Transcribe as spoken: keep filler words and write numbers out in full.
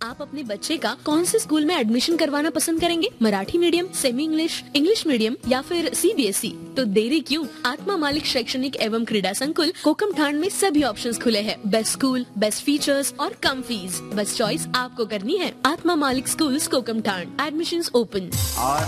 आप अपने बच्चे का कौन से स्कूल में एडमिशन करवाना पसंद करेंगे? Marathi medium, semi English, English medium या फिर सी बी एस ई? तो देरी क्यों? आत्मा मालिक शैक्षणिक एवं क्रीड़ा संकुल कोकमठाण में सभी ऑप्शंस खुले हैं। बेस्ट स्कूल, बेस्ट फीचर्स और कम फीस। बस चॉइस आपको करनी है। आत्मा मालिक स्कूल कोकमठाण। Admissions open.